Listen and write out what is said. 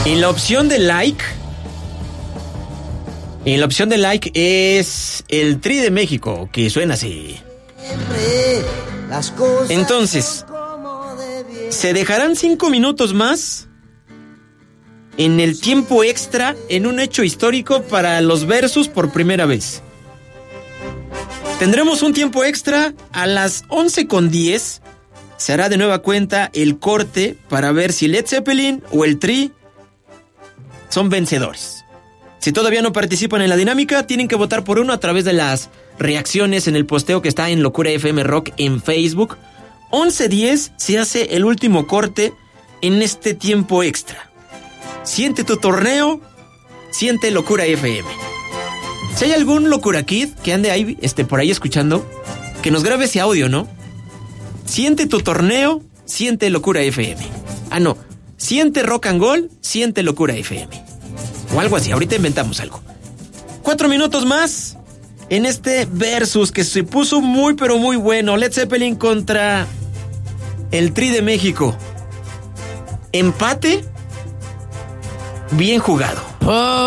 En la opción de like. En la opción de like es el Tri de México, que suena así. Entonces, se dejarán 5 minutos más en el tiempo extra en un hecho histórico para los versus por primera vez. Tendremos un tiempo extra a las 11:10. Se hará de nueva cuenta el corte para ver si Led Zeppelin o el Tri son vencedores. Si todavía no participan en la dinámica, tienen que votar por uno a través de las reacciones en el posteo que está en Locura FM Rock en Facebook. 11:10 se hace el último corte en este tiempo extra. Siente tu torneo, siente Locura FM. Si hay algún Locura Kid que ande ahí, por ahí escuchando, que nos grabe ese audio, ¿no? Siente tu torneo, siente Locura FM. Ah, no. Siente Rock and Gold, siente Locura FM. O algo así, ahorita inventamos algo. 4 minutos más en este versus que se puso muy pero muy bueno. Led Zeppelin contra el Tri de México. Empate bien jugado.